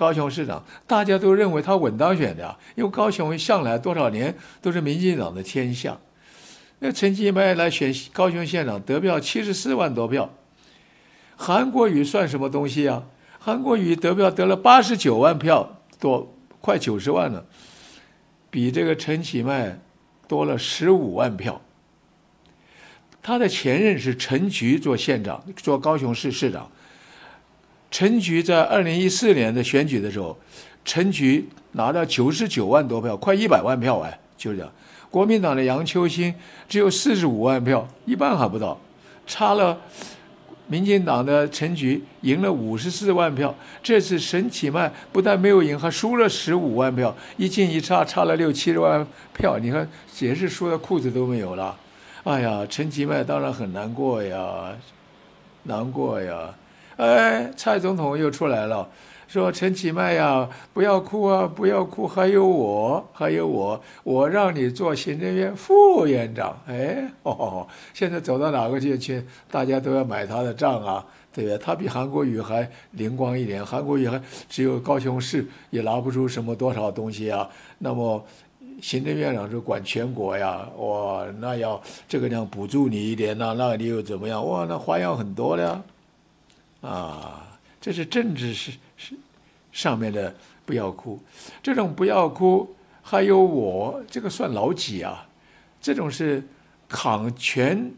高雄市长，大家都认为他稳当选的啊，因为高雄向来多少年都是民进党的天下。那陈其迈来选高雄县长，得票74万多票。韩国瑜算什么东西啊？韩国瑜得票得了89万票多，快90万了，比这个陈其迈多了15万票。他的前任是陈菊做县长，做高雄市市长。陈菊在2014年的选举的时候，陈菊拿到99万多票，快100万票哎，就是这样。国民党的杨秋兴只有45万票，一半还不到，差了民进党的陈菊赢了54万票。这次陈其迈不但没有赢，还输了15万票，一进一差，差了60-70万票。你看，也是输的裤子都没有了。哎呀，陈其迈当然很难过呀，难过呀。哎，蔡总统又出来了，说陈其迈呀，不要哭啊，不要哭，还有我，我让你做行政院副院长。哎，现在走到哪个地区，大家都要买他的账啊，对不对？他比韩国瑜还灵光一点，韩国瑜还只有高雄市，也拿不出什么多少东西啊。那么行政院长就管全国呀，哇，那要这个样补助你一点呐，那你又怎么样？哇，那花样很多的呀。这是政治上面的不要哭，这种不要哭，还有我这个算老几啊？这种是扛全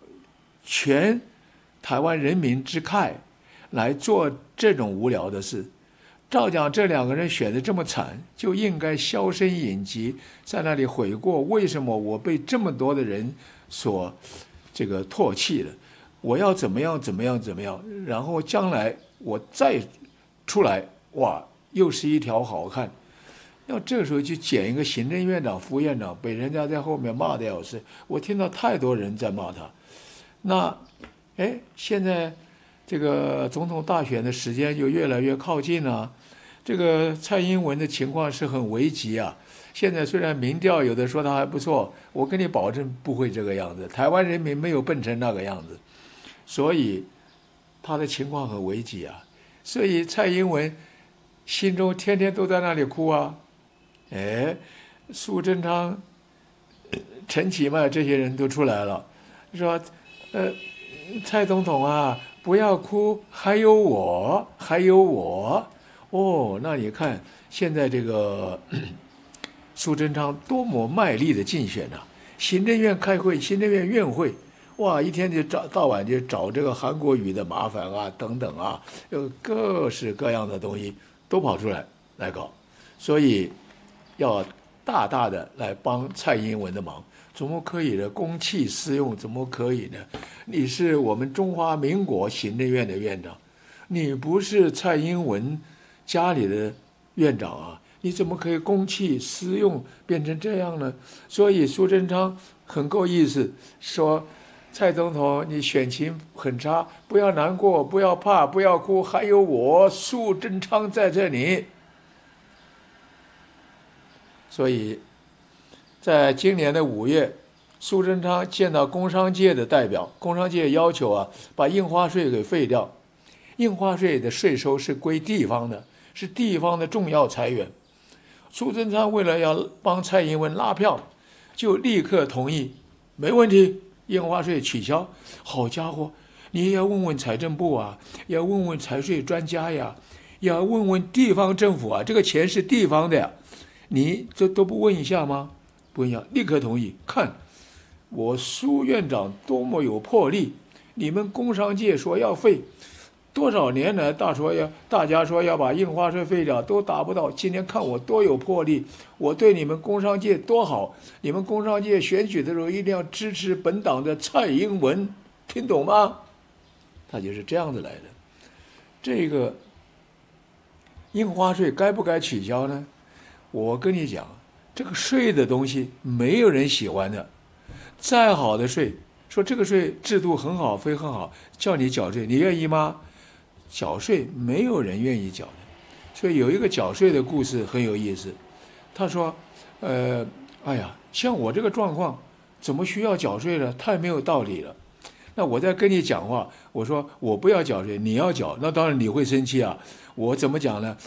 台湾人民之慨来做这种无聊的事。照讲这两个人选得这么惨，就应该销声隐疾，在那里悔过为什么我被这么多的人所这个唾弃了。我要怎么样，然后将来我再出来，哇，又是一条好汉。要这个时候去捡一个行政院长、副院长，被人家在后面骂的要死。我听到太多人在骂他。那，现在这个总统大选的时间就越来越靠近了。这个蔡英文的情况是很危急啊。现在虽然民调有的说他还不错，我跟你保证不会这个样子。台湾人民没有笨成那个样子。所以他的情况很危急啊，所以蔡英文心中天天都在那里哭啊。苏贞昌、陈其迈这些人都出来了，说蔡总统啊，不要哭，还有我。那你看现在这个苏贞昌多么卖力的竞选啊，行政院开会，行政院院会，哇，一天就到晚就找这个韩国瑜的麻烦啊，等等啊，有各式各样的东西都跑出来搞，所以要大大的来帮蔡英文的忙，怎么可以呢？公器私用怎么可以呢？你是我们中华民国行政院的院长，你不是蔡英文家里的院长啊，你怎么可以公器私用变成这样呢？所以苏贞昌很够意思，说蔡总统你选情很差，不要难过，不要怕，不要哭，还有我苏贞昌在这里。所以在今年的5月，苏贞昌见到工商界的代表，工商界要求啊，把印花税给废掉。印花税的税收是归地方的，是地方的重要财源。苏贞昌为了要帮蔡英文拉票，就立刻同意，没问题，印花税取消。好家伙，你也要问问财政部啊，也要问问财税专家呀，也要问问地方政府啊，这个钱是地方的呀，你这都不问一下吗？不问一下，立刻同意。看我苏院长多么有魄力，你们工商界说要废，多少年来大家说要把印花税废掉，都达不到。今天看我多有魄力，我对你们工商界多好，你们工商界选举的时候一定要支持本党的蔡英文，听懂吗？他就是这样子来的。这个印花税该不该取消呢？我跟你讲，这个税的东西没有人喜欢的，再好的税，说这个税制度很好，非很好，叫你缴税，你愿意吗？缴税没有人愿意缴的。所以有一个缴税的故事很有意思。他说哎呀，像我这个状况怎么需要缴税呢？太没有道理了。那我在跟你讲话，我说我不要缴税，你要缴，那当然你会生气啊。我怎么讲呢？